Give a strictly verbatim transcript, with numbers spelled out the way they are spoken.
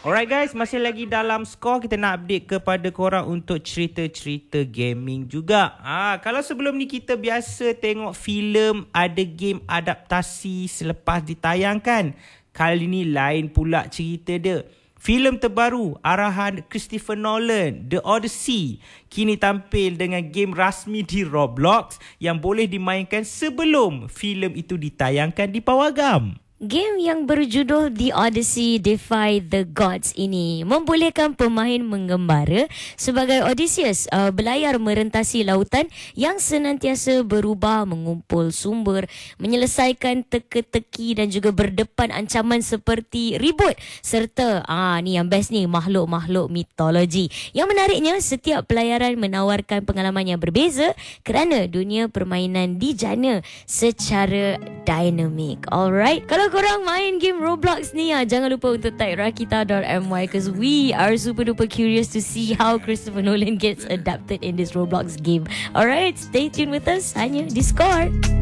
Alright guys, masih lagi dalam skor. Kita nak update kepada korang untuk cerita-cerita gaming juga. Ha, kalau sebelum ni kita biasa tengok filem, ada game adaptasi selepas ditayangkan. Kali ni lain pula cerita dia. Filem terbaru arahan Christopher Nolan, The Odyssey, kini tampil dengan game rasmi di Roblox yang boleh dimainkan sebelum filem itu ditayangkan di pawagam. Game yang berjudul The Odyssey Defy the Gods ini membolehkan pemain menggembara sebagai Odysseus, uh, berlayar merentasi lautan yang senantiasa berubah, mengumpul sumber, menyelesaikan teka-teki dan juga berdepan ancaman seperti ribut serta ah ni yang best ni, makhluk-makhluk mitologi. Yang menariknya, setiap pelayaran menawarkan pengalaman yang berbeza kerana dunia permainan dijana secara dinamik. Alright, kalau korang main game Roblox ni, ah, jangan lupa untuk type rakita dot my because we are super duper curious to see how Christopher Nolan gets adapted in this Roblox game. Alright, stay tuned with us hanya di Score.